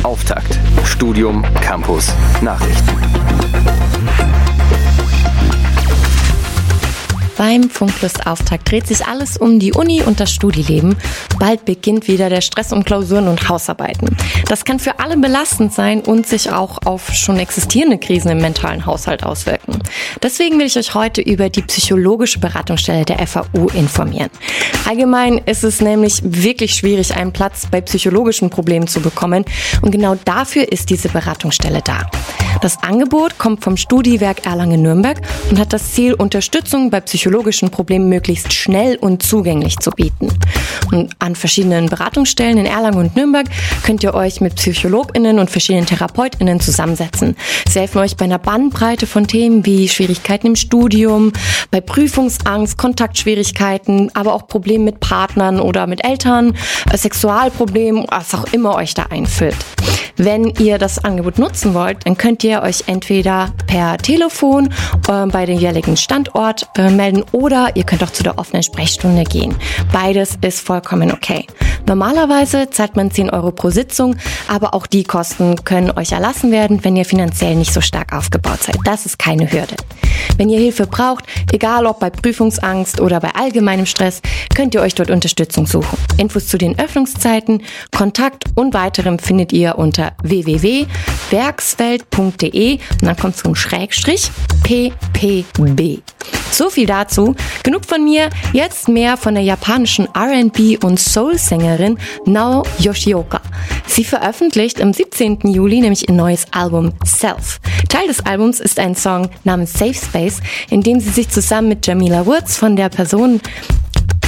Auftakt. Studium, Campus, Nachrichten. Beim Funkplus-Auftakt dreht sich alles um die Uni und das Studieleben. Bald beginnt wieder der Stress um Klausuren und Hausarbeiten. Das kann für alle belastend sein und sich auch auf schon existierende Krisen im mentalen Haushalt auswirken. Deswegen will ich euch heute über die psychologische Beratungsstelle der FAU informieren. Allgemein ist es nämlich wirklich schwierig, einen Platz bei psychologischen Problemen zu bekommen. Und genau dafür ist diese Beratungsstelle da. Das Angebot kommt vom Studiwerk Erlangen-Nürnberg und hat das Ziel, Unterstützung bei psychologischen Problemen möglichst schnell und zugänglich zu bieten. Und an verschiedenen Beratungsstellen in Erlangen und Nürnberg könnt ihr euch mit PsychologInnen und verschiedenen TherapeutInnen zusammensetzen. Sie helfen euch bei einer Bandbreite von Themen wie Schwierigkeiten im Studium, bei Prüfungsangst, Kontaktschwierigkeiten, aber auch Probleme mit Partnern oder mit Eltern, Sexualproblemen, was auch immer euch da einfällt. Wenn ihr das Angebot nutzen wollt, dann könnt ihr euch entweder per Telefon bei dem jeweiligen Standort melden oder ihr könnt auch zu der offenen Sprechstunde gehen. Beides ist vollkommen okay. Normalerweise zahlt man 10 Euro pro Sitzung, aber auch die Kosten können euch erlassen werden, wenn ihr finanziell nicht so stark aufgebaut seid. Das ist keine Hürde. Wenn ihr Hilfe braucht, egal ob bei Prüfungsangst oder bei allgemeinem Stress, könnt ihr euch dort Unterstützung suchen. Infos zu den Öffnungszeiten, Kontakt und weiterem findet ihr unter www.werksfeld.de und dann kommt so ein Schrägstrich PPB. So viel dazu. Genug von mir. Jetzt mehr von der japanischen R&B- und Soul-Sängerin Nao Yoshioka. Sie veröffentlicht am 17. Juli nämlich ihr neues Album Self. Teil des Albums ist ein Song namens Safe Space, in dem sie sich zusammen mit Jamila Woods von der Person